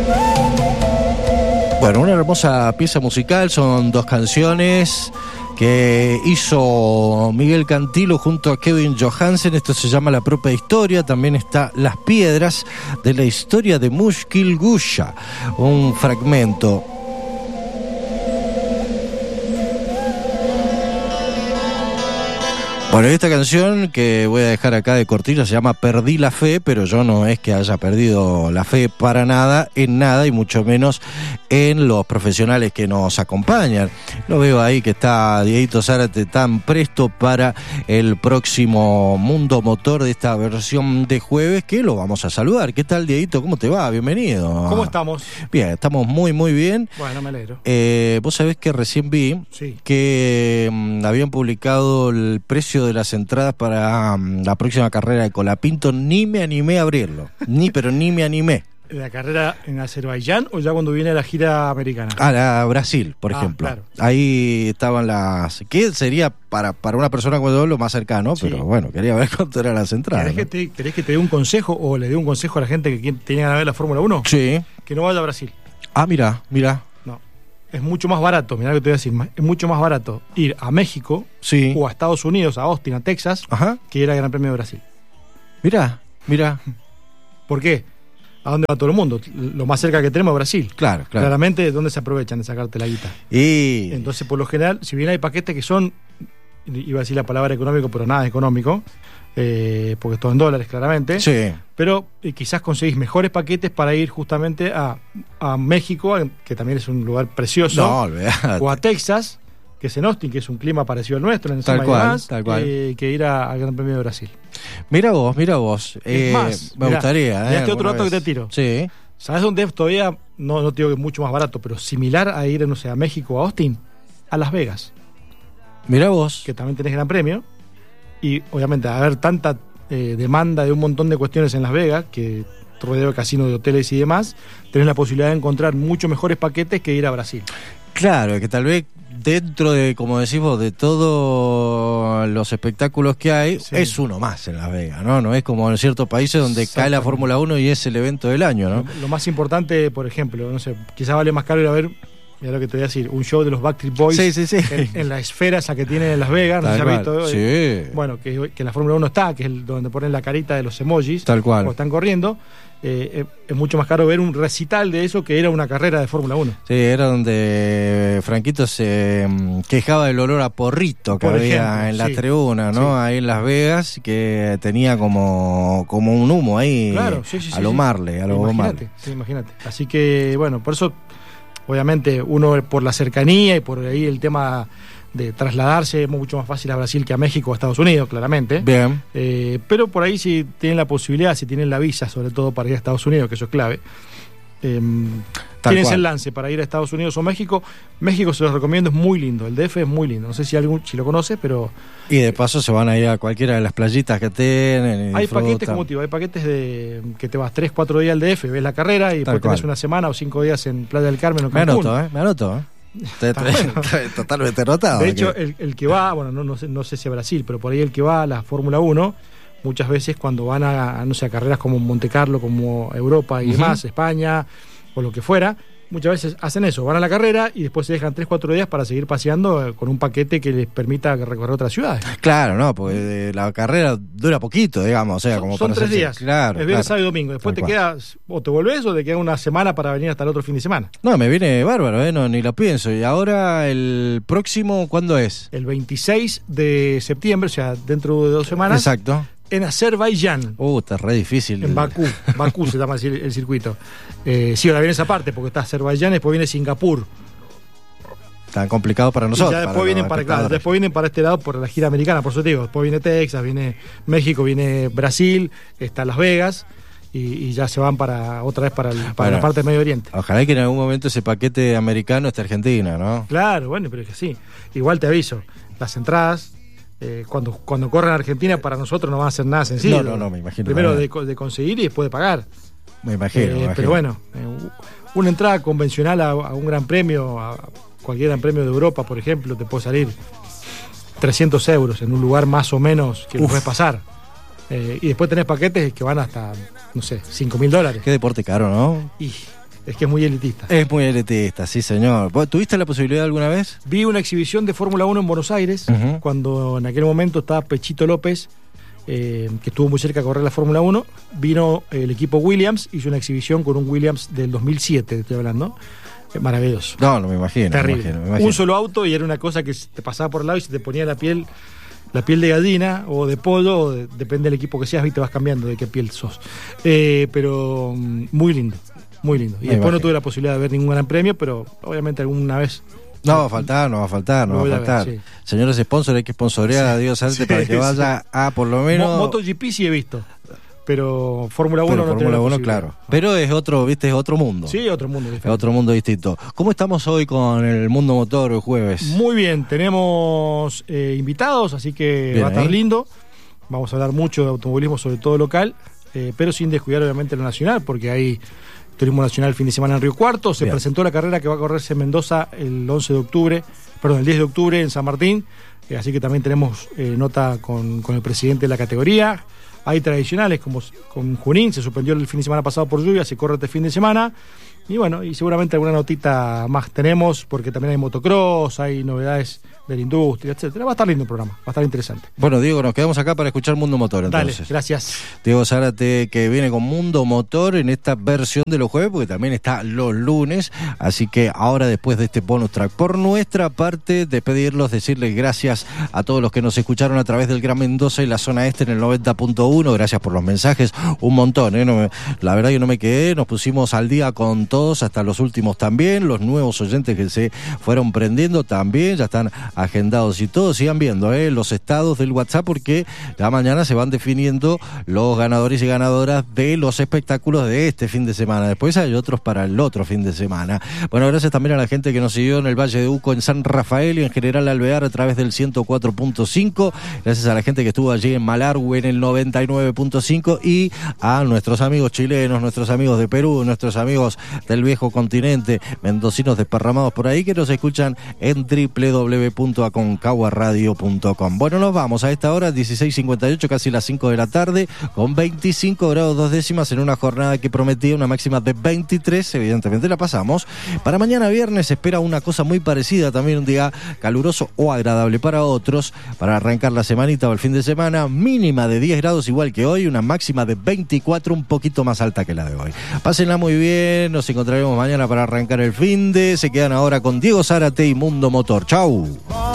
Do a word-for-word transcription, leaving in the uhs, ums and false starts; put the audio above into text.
Bueno, una hermosa pieza musical, son dos canciones que hizo Miguel Cantilo junto a Kevin Johansen. Esto se llama La propia historia. También está Las piedras de la historia de Mushkil Gusha, un fragmento. Bueno, esta canción que voy a dejar acá de cortina se llama Perdí la fe, pero yo no es que haya perdido la fe para nada, en nada, y mucho menos en los profesionales que nos acompañan. Lo veo ahí que está Dieguito Zárate tan presto para el próximo Mundo Motor de esta versión de jueves, que lo vamos a saludar. ¿Qué tal, Dieguito? ¿Cómo te va? Bienvenido. ¿Cómo estamos? Bien, estamos muy, muy bien. Bueno, me alegro. Eh, vos sabés que recién vi sí. que um, habían publicado el precio de las entradas para um, la próxima carrera de Colapinto. Ni me animé a abrirlo, ni pero ni me animé. ¿La carrera en Azerbaiyán o ya cuando viene la gira americana? Ah, la Brasil, por ah, ejemplo. Claro. Ahí estaban las... ¿Qué sería para, para una persona como yo lo más cercano? Sí. Pero bueno, quería ver cuánto eran las entradas. ¿Querés, ¿no? que te, ¿Querés que te dé un consejo o le dé un consejo a la gente que tenía ganas de ver la Fórmula uno? Sí. Que no vaya a Brasil. Ah, mira, mira. No. Es mucho más barato, mirá lo que te voy a decir. Es mucho más barato ir a México sí. o a Estados Unidos, a Austin, a Texas, Ajá. que ir al Gran Premio de Brasil. Mira, mira. ¿Por qué? ¿A dónde va todo el mundo? Lo más cerca que tenemos es Brasil. Claro, claro. Claramente, ¿dónde se aprovechan de sacarte la guita? Y... Entonces, por lo general, si bien hay paquetes que son, iba a decir la palabra económico, pero nada económico, eh, porque es todo en dólares, claramente. Sí. Pero eh, quizás conseguís mejores paquetes para ir justamente a, a México, que también es un lugar precioso. No, olvidate. O a Texas, que es en Austin, que es un clima parecido al nuestro, en tal cual, demás, tal cual. Eh, que ir a- al Gran Premio de Brasil. Mira vos, mira vos. Es Eh, más, me mirá, gustaría. mirá eh, este otro dato vez. que te tiro. Sí. ¿Sabes dónde es todavía? No, no te digo que es mucho más barato, pero similar a ir, no sé, a México o a Austin, a Las Vegas, Mira vos. que también tenés Gran Premio. Y obviamente, a haber tanta eh, demanda de un montón de cuestiones en Las Vegas, que rodeo de casinos, de hoteles y demás, tenés la posibilidad de encontrar mucho mejores paquetes que ir a Brasil. Claro, que tal vez dentro de, como decís vos, de todos los espectáculos que hay, Sí. es uno más en Las Vegas, ¿no? No es como en ciertos países donde cae la Fórmula uno y es el evento del año, ¿no? Lo, lo más importante, por ejemplo, no sé, quizás vale más caro ir a ver, mira lo que te voy a decir, un show de los Backstreet Boys Sí, sí, sí. en, en la esfera esa que tienen en Las Vegas, no sé Tal si has cual. visto, Sí. eh, bueno, que, que en la Fórmula uno está, que es el, donde ponen la carita de los emojis, Tal cual. o están corriendo, eh, eh, es mucho más caro ver un recital de eso que era una carrera de Fórmula uno. Sí, era donde Franquito se mm, quejaba del olor a porrito que Por había ejemplo, en la sí. tribuna, ¿no? Sí. Ahí en Las Vegas, que tenía como, como un humo ahí, Claro, sí, sí, a sí, lo sí. Marley, a lo Bob Imagínate, Marley. sí, imagínate. Así que, bueno, por eso, obviamente, uno por la cercanía y por ahí el tema de trasladarse es mucho más fácil a Brasil que a México o a Estados Unidos, claramente. Bien. Eh, pero por ahí si tienen la posibilidad, si tienen la visa, sobre todo para ir a Estados Unidos, que eso es clave, eh, Tal tienes cual. el lance para ir a Estados Unidos o México. México se los recomiendo, es muy lindo, el D F es muy lindo, no sé si algún si lo conoces, pero Y de paso se van a ir a cualquiera de las playitas que tienen. y hay disfrutan. paquetes, como te digo, hay paquetes de que te vas tres, cuatro días al D F, ves la carrera y Tal después tenés cual. una semana o cinco días en Playa del Carmen o Me Cancún. anoto, ¿eh? Me anoto, ¿eh? Te- te- te- Totalmente anotado. De hecho, que- el, el que va, bueno, no, no, sé, no sé si a Brasil, pero por ahí el que va a la Fórmula uno, muchas veces cuando van a, a, no sé, a carreras como Monte Carlo, como Europa y Ujú. demás, España o lo que fuera, muchas veces hacen eso, van a la carrera y después se dejan tres, cuatro días para seguir paseando eh, con un paquete que les permita recorrer otras ciudades. Claro, no, porque eh, la carrera dura poquito, digamos, o sea, Son, como son para tres hacerse- días, Claro, es viernes, claro. sábado y domingo. Después Tal te cual. quedas, o te volvés o te queda una semana para venir hasta el otro fin de semana. No, me viene bárbaro, ¿eh? No, ni lo pienso. Y ahora el próximo, ¿cuándo es? El veintiséis de septiembre, o sea, dentro de dos semanas, Exacto. en Azerbaiyán. Uh, está re difícil. En Bakú, Bakú se llama el, cir- el circuito. Eh, sí, ahora viene esa parte, porque está Azerbaiyán, después viene Singapur. Tan complicado para nosotros. y ya después vienen los para, claro, espectadores. después vienen para este lado por la gira americana, por eso te digo. Después viene Texas, viene México, viene Brasil, está Las Vegas, y, y ya se van para otra vez para, el- para Bueno. la parte de Medio Oriente. Ojalá que en algún momento ese paquete americano esté Argentina, ¿no? Claro, bueno, pero es que sí. Igual te aviso, las entradas, eh, cuando, cuando corran a Argentina, para nosotros no van a ser nada sencillo. No, no, no, me imagino Primero también. de, co- de conseguir y después de pagar. Me imagino, Eh, me imagino. pero bueno, eh, una entrada convencional a, a un gran premio, a cualquier gran premio de Europa, por ejemplo, te puede salir trescientos euros en un lugar más o menos que lo Uf. puedes pasar. Eh, y después tenés paquetes que van hasta, no sé, cinco mil dólares. Qué deporte caro, ¿no? Y es que es muy elitista. Es muy elitista, sí señor. ¿Vos tuviste la posibilidad alguna vez? Vi una exhibición de Fórmula uno en Buenos Aires, uh-huh. cuando en aquel momento estaba Pechito López, eh, que estuvo muy cerca a correr la Fórmula uno. Vino el equipo Williams, hizo una exhibición con un Williams del dos mil siete, estoy hablando. Maravilloso. No, no me imagino. Terrible. Me imagino, me imagino. Un solo auto y era una cosa que te pasaba por el lado y se te ponía la piel, la piel de gallina o de pollo, o de, depende del equipo que seas, y te vas cambiando de qué piel sos. Eh, pero muy lindo, muy lindo. Y me después imagino. No tuve la posibilidad de ver ningún gran premio, pero obviamente alguna vez. No va a faltar, no va a faltar, no va a faltar. Ver, sí. Señores sponsors, hay que sponsorear sí. a Diego Zárate sí, para que vaya sí. a por lo menos. Mo- MotoGP sí he visto. Pero Fórmula uno no Fórmula uno, claro. Pero es otro, viste, es otro mundo. Sí, otro mundo diferente. Es otro mundo distinto. ¿Cómo estamos hoy con el Mundo Motor el jueves? Muy bien, tenemos eh, invitados, así que bien, va a estar ¿eh? lindo. Vamos a hablar mucho de automovilismo, sobre todo local, eh, pero sin descuidar obviamente lo nacional, porque hay turismo nacional el fin de semana en Río Cuarto. Se bien. presentó la carrera que va a correrse en Mendoza el once de octubre, perdón, el diez de octubre en San Martín. Eh, así que también tenemos eh, nota con, con el presidente de la categoría. Hay tradicionales como con Junín, se suspendió el fin de semana pasado por lluvia, se corre este fin de semana. Y bueno, y seguramente alguna notita más tenemos, porque también hay motocross, hay novedades de la industria, etcétera. Va a estar lindo el programa, va a estar interesante. Bueno, Diego, nos quedamos acá para escuchar Mundo Motor, entonces. Dale, gracias. Diego Zárate, que viene con Mundo Motor en esta versión de los jueves, porque también está los lunes. Así que ahora, después de este bonus track, por nuestra parte, despedirlos, decirles gracias a todos los que nos escucharon a través del Gran Mendoza y la zona este en el noventa punto uno. Gracias por los mensajes, un montón, ¿eh? No me, la verdad que no me quedé, nos pusimos al día con todos, hasta los últimos también, los nuevos oyentes que se fueron prendiendo también, ya están agendados y todos. Sigan viendo ¿eh? los estados del WhatsApp, porque ya mañana se van definiendo los ganadores y ganadoras de los espectáculos de este fin de semana. Después hay otros para el otro fin de semana. Bueno, gracias también a la gente que nos siguió en el Valle de Uco, en San Rafael y en General Alvear a través del ciento cuatro punto cinco. Gracias a la gente que estuvo allí en Malargüe en el noventa y nueve punto cinco y a nuestros amigos chilenos, nuestros amigos de Perú, nuestros amigos del viejo continente, mendocinos desparramados por ahí, que nos escuchan en doble u doble u doble u punto aconcagua radio punto com. Bueno, nos vamos a esta hora, dieciséis cincuenta y ocho, casi las cinco de la tarde, con veinticinco grados dos décimas en una jornada que prometía una máxima de veintitrés. Evidentemente la pasamos. Para mañana viernes se espera una cosa muy parecida, también un día caluroso o agradable para otros, para arrancar la semanita o el fin de semana, mínima de diez grados igual que hoy, una máxima de veinticuatro, un poquito más alta que la de hoy. Pásenla muy bien, nos encontraremos mañana para arrancar el finde. Se quedan ahora con Diego Zárate y Mundo Motor. Chau.